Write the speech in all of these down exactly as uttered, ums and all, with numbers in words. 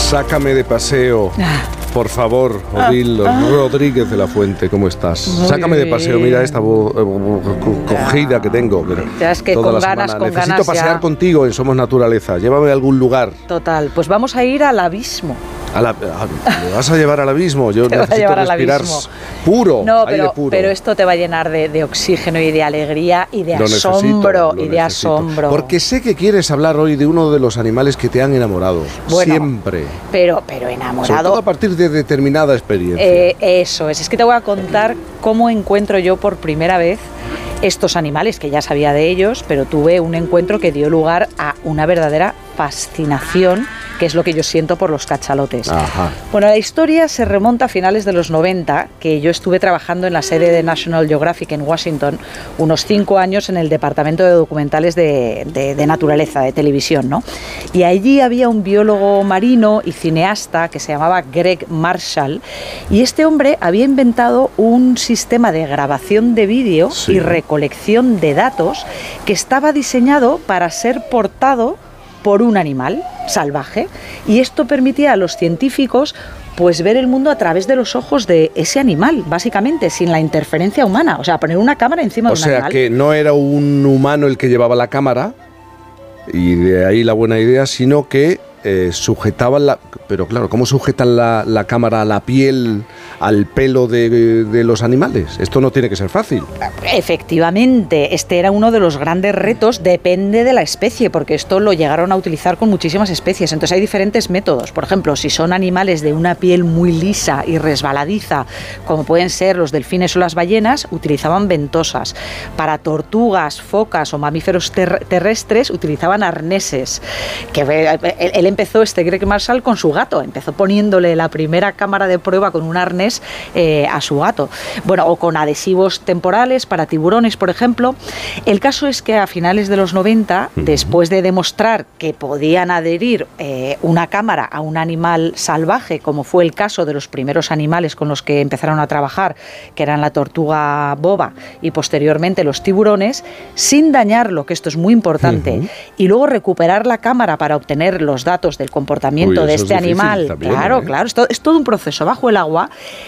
Sácame de paseo, por favor, Odil ah, Rodríguez de la Fuente, ¿cómo estás? Muy Sácame de paseo, bien. mira esta voz cogida que tengo. Ya es que toda con la ganas, semana. con Necesito ganas pasear ya. contigo en Somos Naturaleza, llévame a algún lugar. Total, pues vamos a ir al abismo. A la, a, ¿Me vas a llevar al abismo? Yo Te vas a necesito llevar al respirar abismo. puro, No, aire pero, puro. pero esto te va a llenar de, de oxígeno y de alegría y de Lo necesito, asombro lo y de necesito. asombro. Porque sé que quieres hablar hoy de uno de los animales que te han enamorado. Bueno, siempre. Pero, pero Sobre todo enamorado. a partir de determinada experiencia. Eh, eso es. Es que te voy a contar cómo encuentro yo por primera vez estos animales, que ya sabía de ellos, pero tuve un encuentro que dio lugar a una verdadera fascinación, que es lo que yo siento por los cachalotes. Ajá. Bueno, la historia se remonta a finales de los noventa, que yo estuve trabajando en la sede de National Geographic en Washington, unos cinco años en el departamento de documentales de, de, de naturaleza, de televisión, ¿no? Y allí había un biólogo marino y cineasta que se llamaba Greg Marshall, y este hombre había inventado un sistema de grabación de vídeo Sí. y recolección de datos que estaba diseñado para ser portado por un animal salvaje, y esto permitía a los científicos pues ver el mundo a través de los ojos de ese animal, básicamente, sin la interferencia humana. O sea, poner una cámara encima O de un sea animal. que no era un humano el que llevaba la cámara, y de ahí la buena idea, sino que eh, sujetaban la... Pero claro, ¿cómo sujetan la, la cámara a la piel, al pelo de, de los animales? Esto no tiene que ser fácil. Efectivamente, este era uno de los grandes retos, depende de la especie, porque esto lo llegaron a utilizar con muchísimas especies. Entonces hay diferentes métodos. Por ejemplo, si son animales de una piel muy lisa y resbaladiza, como pueden ser los delfines o las ballenas, utilizaban ventosas. Para tortugas, focas o mamíferos ter terrestres utilizaban arneses. Que él, él empezó, este Greg Marshall, con su gato. Empezó poniéndole la primera cámara de prueba con un arnés eh, a su gato. Bueno, o con adhesivos temporales para tiburones, por ejemplo. El caso es que a finales de los noventa, uh-huh. después de demostrar que podían adherir eh, una cámara a un animal salvaje, como fue el caso de los primeros animales con los que empezaron a trabajar, que eran la tortuga boba y posteriormente los tiburones, sin dañarlo, que esto es muy importante, uh-huh. y luego recuperar la cámara para obtener los datos del comportamiento Uy, de este animal. También, claro, ¿eh? claro, es todo, es todo un proceso bajo el agua.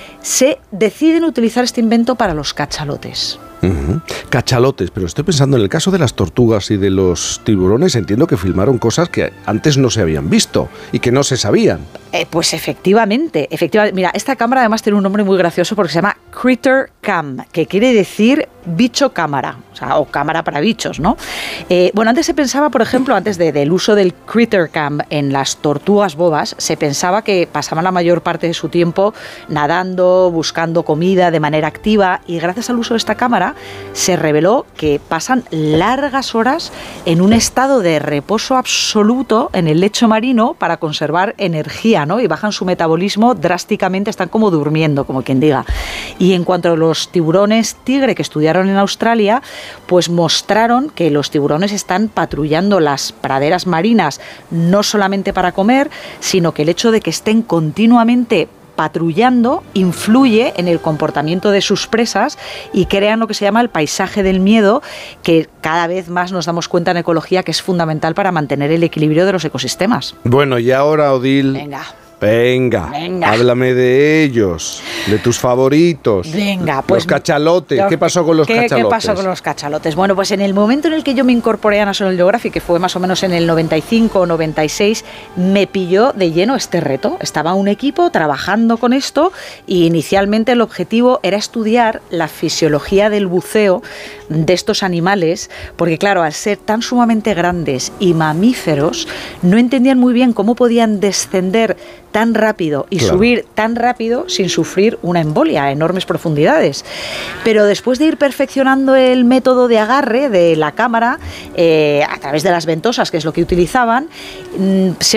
Se deciden utilizar este invento para los cachalotes. Uh-huh. Cachalotes, pero estoy pensando en el caso de las tortugas y de los tiburones, entiendo que filmaron cosas que antes no se habían visto y que no se sabían. Eh, pues efectivamente, efectivamente. Mira, esta cámara además tiene un nombre muy gracioso porque se llama Critter Cam, que quiere decir bicho cámara, o sea, o cámara para bichos, ¿no? Eh, bueno, antes se pensaba, por ejemplo, antes de, del uso del Critter Cam en las tortugas bobas, se pensaba que pasaban la mayor parte de su tiempo nadando, buscando comida de manera activa, y gracias al uso de esta cámara se reveló que pasan largas horas en un estado de reposo absoluto en el lecho marino para conservar energía, ¿no? Y bajan su metabolismo drásticamente, están como durmiendo, como quien diga. Y en cuanto a los tiburones tigre que estudiaron en Australia, pues mostraron que los tiburones están patrullando las praderas marinas no solamente para comer, sino que el hecho de que estén continuamente patrullando influye en el comportamiento de sus presas y crean lo que se llama el paisaje del miedo, que cada vez más nos damos cuenta en ecología que es fundamental para mantener el equilibrio de los ecosistemas. Bueno, y ahora, Odil... Venga. Venga, Venga, háblame de ellos, de tus favoritos. Venga, pues los cachalotes. Lo, ¿Qué pasó con los ¿qué, cachalotes? ¿Qué pasó con los cachalotes? Bueno, pues en el momento en el que yo me incorporé a National Geographic, que fue más o menos en el noventa y cinco o noventa y seis, me pilló de lleno este reto. Estaba un equipo trabajando con esto y inicialmente el objetivo era estudiar la fisiología del buceo de estos animales, porque claro, al ser tan sumamente grandes y mamíferos, no entendían muy bien cómo podían descender tan rápido y claro. subir tan rápido sin sufrir una embolia a enormes profundidades. Pero después de ir perfeccionando el método de agarre de la cámara eh, a través de las ventosas, que es lo que utilizaban, se